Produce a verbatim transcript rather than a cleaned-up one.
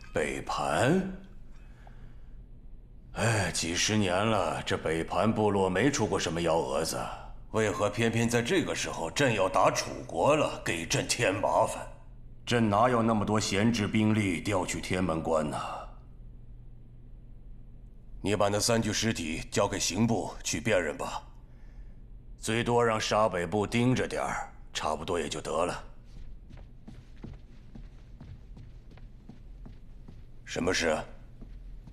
北盘？哎，几十年了，这北盘部落没出过什么幺蛾子，为何偏偏在这个时候朕要打楚国了，给朕添麻烦？朕哪有那么多闲置兵力调去天门关呢？你把那三具尸体交给刑部去辨认吧，最多让沙北部盯着点儿，差不多也就得了。什么事啊？